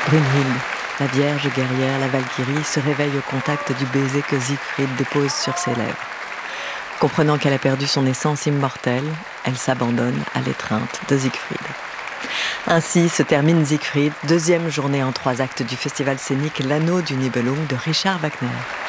Brunhilde, la vierge guerrière, la Valkyrie, se réveille au contact du baiser que Siegfried dépose sur ses lèvres. Comprenant qu'elle a perdu son essence immortelle, elle s'abandonne à l'étreinte de Siegfried. Ainsi se termine Siegfried, deuxième journée en 3 actes du festival scénique L'Anneau du Nibelung de Richard Wagner.